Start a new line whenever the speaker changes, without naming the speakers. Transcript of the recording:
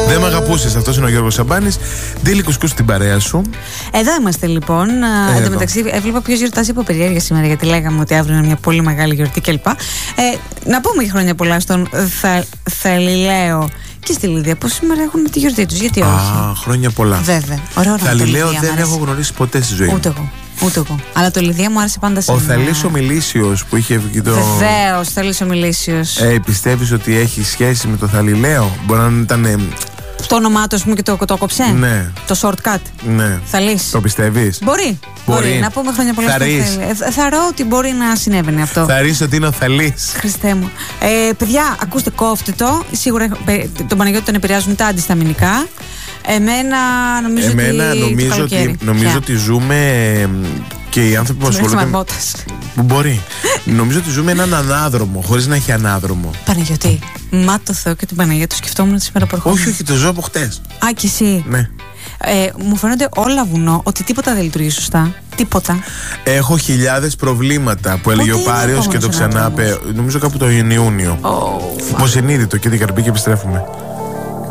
Δεν μ' αγαπούσες, αυτός είναι ο Γιώργος Σαμπάνης. Ντίλη Κουσκού στην παρέα σου.
Εδώ είμαστε λοιπόν. Εν τω μεταξύ, έβλεπα ποιος γιορτάζει από περιέργεια σήμερα, γιατί λέγαμε ότι αύριο είναι μια πολύ μεγάλη γιορτή κλπ. Να πούμε και χρόνια πολλά στον Θαλιλαίο και στη Λίδια, που σήμερα έχουν τη γιορτή τους. Γιατί όχι.
Χρόνια πολλά.
Βέβαια. Ωραίο.
Θαλιλαίο δεν έχω γνωρίσει ποτέ στη ζωή μου.
Ούτε εγώ. Αλλά το Λιδία μου άρεσε πάντα σε
Ο Θαλής ο Μιλήσιος που είχε βγει το.
Βεβαίως, Θαλής ο Μιλήσιος.
Πιστεύεις ότι έχει σχέση με το Θαλιλαίο? Μπορεί να ήταν.
Το όνομά του, ας πούμε, και το κόψε.
Ναι.
Το shortcut.
Ναι.
Θαλής.
Το πιστεύεις?
Μπορεί. Να πούμε χρόνια πολλά στον Θαλή. Θαρώ ότι μπορεί να συνέβαινε αυτό.
Θαρείς ότι είναι ο Θαλής.
Χριστέ μου. Παιδιά, ακούστε, κόφτε το. Σίγουρα τον Παναγιώτη τον επηρεάζουν τα αντισταμινικά.
Νομίζω ότι ζούμε. Και οι άνθρωποι που ασχολούνται. Μπορεί. Νομίζω ότι ζούμε έναν ανάδρομο, χωρίς να έχει ανάδρομο.
Παναγιώτη, μα το Θεό και την Παναγία, το σκεφτόμουν σήμερα που ερχόμουν.
Όχι, το ζω από χτες.
Α, και εσύ.
Ναι.
Μου φαίνονται όλα βουνό, ότι τίποτα δεν λειτουργεί σωστά. Τίποτα.
Έχω χιλιάδες προβλήματα που έλεγε ο Πάριος και το ξανά. Νομίζω κάπου το Ιούνιο. Υποσυνείδητο και την καρπή και επιστρέφουμε.